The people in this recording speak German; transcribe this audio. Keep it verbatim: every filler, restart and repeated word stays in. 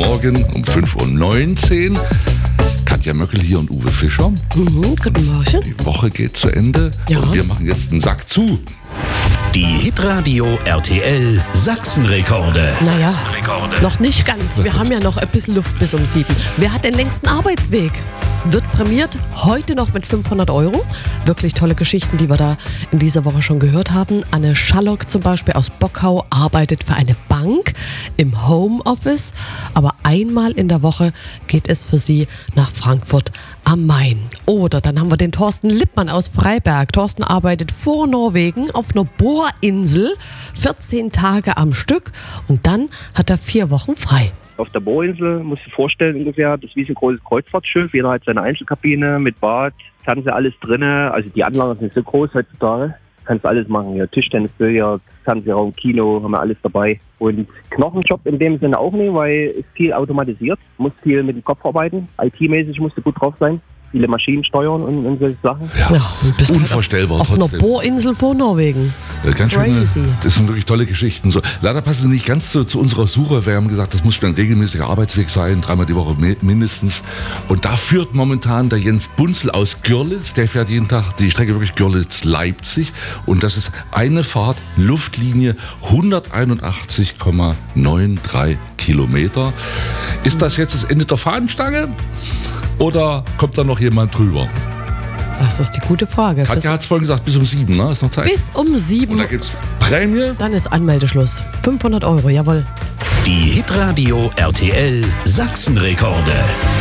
Morgen um fünf Uhr neunzehn. Katja Möckel hier und Uwe Fischer. Mhm, guten Morgen. Die Woche geht zu Ende Ja. und wir machen jetzt einen Sack zu. Die Hitradio R T L Sachsenrekorde. Naja, Sachsenrekorde. noch nicht ganz. Wir haben ja noch ein bisschen Luft bis um sieben. Wer hat den längsten Arbeitsweg? Wird prämiert heute noch mit fünfhundert Euro. Wirklich tolle Geschichten, die wir da in dieser Woche schon gehört haben. Anne Schallock zum Beispiel aus Bockau arbeitet für eine Bank im Homeoffice. Aber einmal in der Woche geht es für sie nach Frankfurt am Main. Oder dann haben wir den Thorsten Lippmann aus Freiberg. Thorsten arbeitet vor Norwegen auf einer Bohrinsel, vierzehn Tage am Stück. Und dann hat er vier Wochen frei. Auf der Bohrinsel, musst du dir vorstellen ungefähr, das ist wie so ein großes Kreuzfahrtschiff. Jeder hat seine Einzelkabine mit Bad, das haben sie alles drin. Also die Anlagen sind so groß heutzutage. Kannst alles machen. Ja, Tischtennis, Billard, Fernsehraum, Kino, haben wir alles dabei. Und Knochenjob in dem Sinne auch nicht, weil es viel automatisiert. Musst viel mit dem Kopf arbeiten. I T-mäßig musst du gut drauf sein. Viele Maschinen steuern und, und solche Sachen. Ja, Ja, du bist unvorstellbar Auf einer trotzdem. Bohrinsel vor Norwegen. Ja, ganz schöne, Crazy. das sind wirklich tolle Geschichten. So, leider passen sie nicht ganz zu, zu unserer Suche. Wir haben gesagt, das muss schon ein regelmäßiger Arbeitsweg sein, dreimal die Woche mi- mindestens. Und da führt momentan der Jens Bunzel aus Görlitz. Der fährt jeden Tag die Strecke wirklich Görlitz-Leipzig. Und das ist eine Fahrt, Luftlinie hunderteinundachtzig Komma dreiundneunzig Kilometer. Ist das jetzt das Ende der Fahnenstange? Oder kommt da noch jemand drüber? Das ist die gute Frage. Bis, Katja hat es vorhin gesagt, bis um sieben, ne? Ist noch Zeit. bis um Und sieben, da gibt's Prämie. dann ist Anmeldeschluss. fünfhundert Euro, jawohl. Die Hitradio R T L Sachsenrekorde.